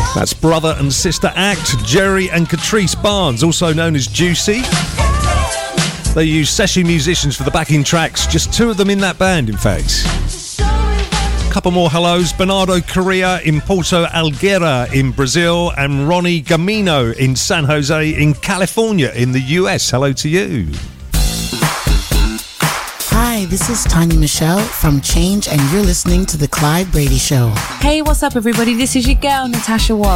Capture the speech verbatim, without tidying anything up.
That's brother and sister act, Jerry and Catrice Barnes, also known as Juicy. They use session musicians for the backing tracks, just two of them in that band, in fact. Couple more hellos. Bernardo Correa in Porto Alegre in Brazil, and Ronnie Gamino in San Jose in California in the U S. Hello to you. Hi, this is Tanya Michelle from Change, and you're listening to The Clyde Brady Show. Hey, what's up, everybody? This is your girl, Natasha Watt.